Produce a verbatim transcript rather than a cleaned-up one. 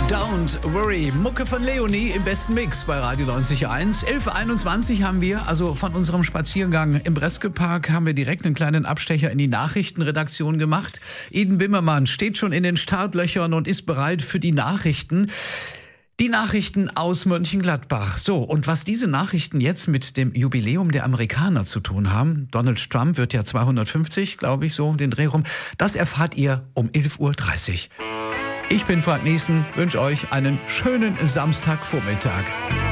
Don't worry, Mucke von Leonie im besten Mix bei Radio neunzig Komma eins. elf Uhr einundzwanzig haben wir, also von unserem Spaziergang im Breskepark, haben wir direkt einen kleinen Abstecher in die Nachrichtenredaktion gemacht. Eden Bimmermann steht schon in den Startlöchern und ist bereit für die Nachrichten. Die Nachrichten aus Mönchengladbach. So, und was diese Nachrichten jetzt mit dem Jubiläum der Amerikaner zu tun haben, Donald Trump wird ja zweihundertfünfzig, glaube ich, so den Dreh rum, das erfahrt ihr um elf Uhr dreißig. Ich bin Frank Niesen, wünsche euch einen schönen Samstagvormittag.